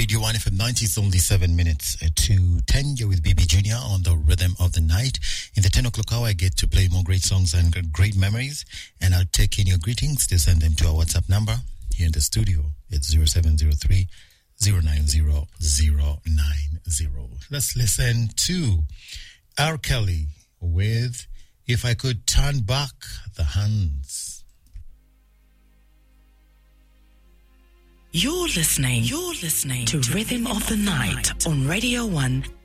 Radio 1 FM 90 is only 7 minutes to 10. You're with BB Junior on the rhythm of the night. In the 10 o'clock hour, I get to play more great songs and great memories. And I'll take in your greetings to send them to our WhatsApp number here in the studio. It's 0703 090 090. Let's listen to R. Kelly with If I Could Turn Back the Hands. You're listening to Rhythm of the Night on Radio 1